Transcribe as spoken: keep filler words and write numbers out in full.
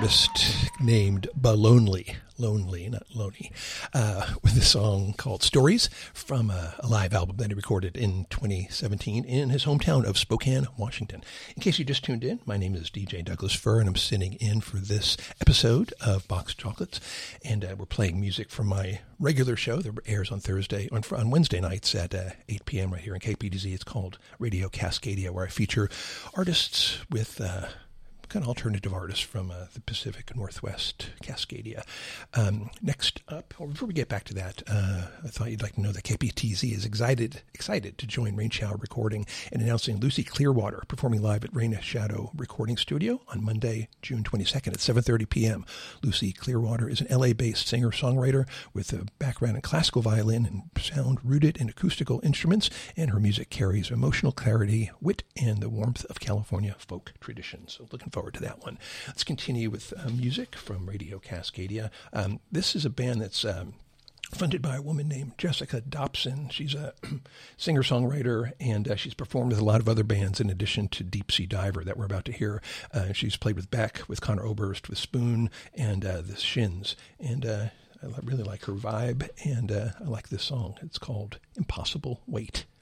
artist named Balonely, Lonely, not Lonely, uh, with a song called Stories from a, a live album that he recorded in twenty seventeen in his hometown of Spokane, Washington. In case you just tuned in, my name is D J Douglas Fur, and I'm sitting in for this episode of Box Chocolates, and uh, we're playing music from my regular show that airs on Thursday, on, on Wednesday nights at uh, eight p.m. right here in K P D Z. It's called Radio Cascadia, where I feature artists with uh, kind of alternative artists from uh, the Pacific Northwest, Cascadia. Um, next up, or before we get back to that, uh, I thought you'd like to know that K P T Z is excited excited to join Rain Shadow Recording in announcing Lucy Clearwater performing live at Rain Shadow Recording Studio on Monday, June twenty-second at seven thirty p.m. Lucy Clearwater is an L A-based singer-songwriter with a background in classical violin and sound rooted in acoustical instruments, and her music carries emotional clarity, wit, and the warmth of California folk traditions. So looking forward to that one. Let's continue with uh, music from Radio Cascadia. Um, this is a band that's um, funded by a woman named Jessica Dobson. She's a singer-songwriter, and uh, she's performed with a lot of other bands in addition to Deep Sea Diver that we're about to hear. Uh, she's played with Beck, with Conor Oberst, with Spoon, and uh, the Shins. And uh, I really like her vibe, and uh, I like this song. It's called Impossible Wait.